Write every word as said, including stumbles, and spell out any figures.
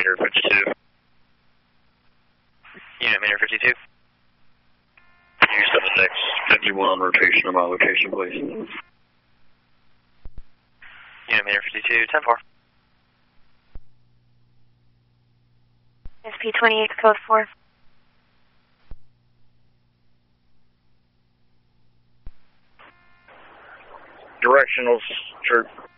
Meter fifty-two. Unit Meter fifty-two. U seven six, fifty-one on rotation of my location, please. Unit Meter fifty-two, ten four. S P twenty-eight, code four. Directionals, sure.